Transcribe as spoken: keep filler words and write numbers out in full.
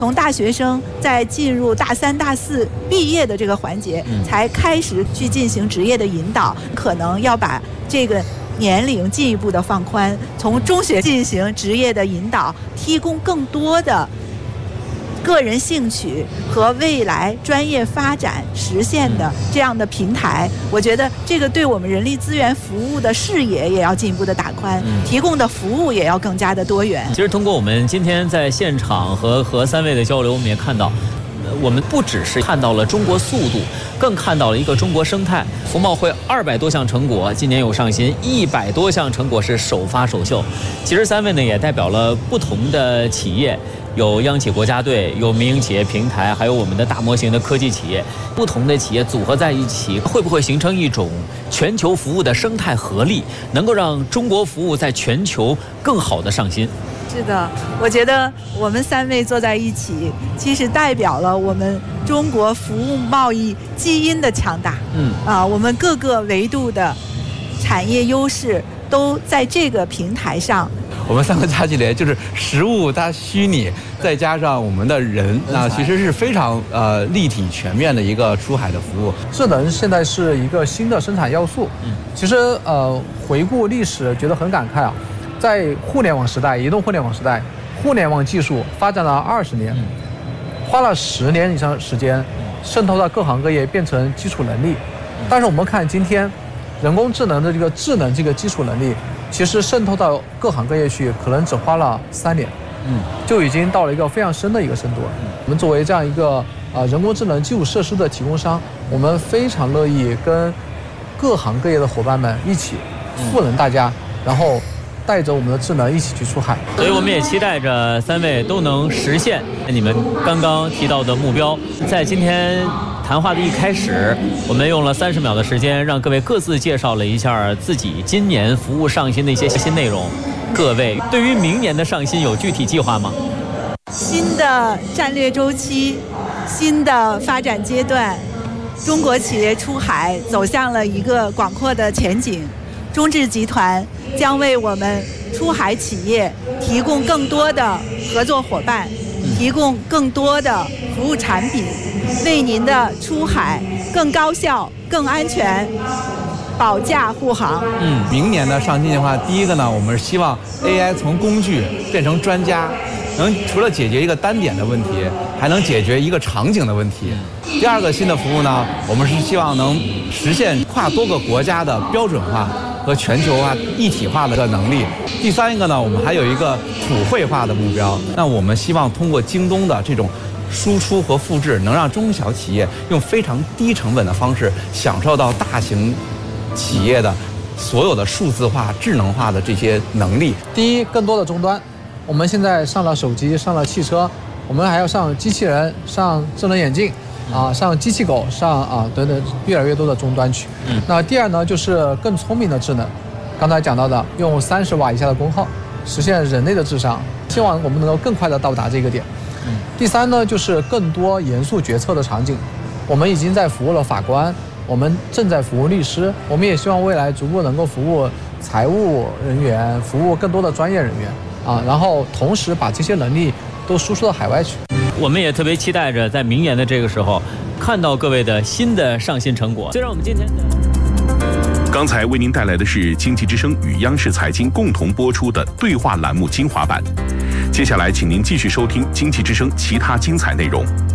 从大学生在进入大三、大四毕业的这个环节，才开始去进行职业的引导，可能要把这个年龄进一步的放宽，从中学进行职业的引导，提供更多的个人兴趣和未来专业发展实现的这样的平台。我觉得这个对我们人力资源服务的视野也要进一步的打宽，提供的服务也要更加的多元。 其实通过我们今天在现场和和三位的交流，我们也看到我们不只是看到了中国速度，更看到了一个中国生态。服贸会二百多项成果今年有上新，一百多项成果是首发首秀。其实三位呢也代表了不同的企业，有央企国家队，有民营企业平台，还有我们的大模型的科技企业，不同的企业组合在一起，会不会形成一种全球服务的生态合力，能够让中国服务在全球更好的上新？ 是的，我觉得我们三位坐在一起，其实代表了我们中国服务贸易基因的强大。嗯啊，我们各个维度的产业优势都在这个平台上。 我们三个加起来就是实物加虚拟，再加上我们的人啊，其实是非常呃立体全面的一个出海的服务。 智能现在是一个新的生产要素。嗯，其实呃回顾历史，觉得很感慨啊。在互联网时代，移动互联网时代，互联网技术发展了二十年，花了十年以上时间渗透到各行各业，变成基础能力。但是我们看今天，人工智能的这个智能这个基础能力，其实渗透到各行各业去，可能只花了三年，嗯，就已经到了一个非常深的一个深度。我们作为这样一个呃人工智能基础设施的提供商，我们非常乐意跟各行各业的伙伴们一起赋能大家，然后带着我们的智能一起去出海。 所以我们也期待着三位都能实现你们刚刚提到的目标。在今天谈话的一开始，我们用了三十秒的时间，让各位各自介绍了一下自己今年服务上新的一些新内容。各位对于明年的上新有具体计划吗？ 新的战略周期，新的发展阶段，中国企业出海走向了一个广阔的前景。中智集团将为我们出海企业提供更多的合作伙伴，提供更多的服务产品，为您的出海更高效、更安全保驾护航。 嗯，明年的上新计划，第一个呢，我们是希望 A I 从工具变成专家，能除了解决一个单点的问题，还能解决一个场景的问题。第二个新的服务呢，我们是希望能实现跨多个国家的标准化和全球化一体化的能力。第三一个呢，我们还有一个普惠化的目标。那我们希望通过京东的这种输出和复制，能让中小企业用非常低成本的方式享受到大型企业的所有的数字化、智能化的这些能力。 第一，更多的终端，我们现在上了手机，上了汽车，我们还要上机器人，上智能眼镜。啊，上机器狗，上啊等等越来越多的终端去。嗯，那第二呢，就是更聪明的智能。刚才讲到的，用三十瓦以下的功耗实现人类的智商，希望我们能够更快的到达这个点。嗯，第三呢，就是更多严肃决策的场景。我们已经在服务了法官，我们正在服务律师，我们也希望未来逐步能够服务财务人员，服务更多的专业人员啊，然后同时把这些能力都输出到海外去。 我们也特别期待着在明年的这个时候看到各位的新的上新成果。就让我们今天的刚才为您带来的是经济之声与央视财经共同播出的对话栏目精华版。接下来请您继续收听经济之声其他精彩内容。